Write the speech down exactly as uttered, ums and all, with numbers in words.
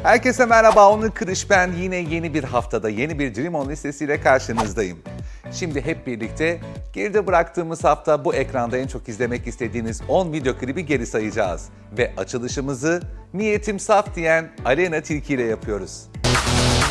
Herkese merhaba, Onur Kırış ben. Yine yeni bir haftada yeni bir Dream On listesiyle karşınızdayım. Şimdi hep birlikte geride bıraktığımız hafta bu ekranda en çok izlemek istediğiniz on video klibi geri sayacağız. Ve açılışımızı niyetim saf diyen Aleyna Tilki ile yapıyoruz.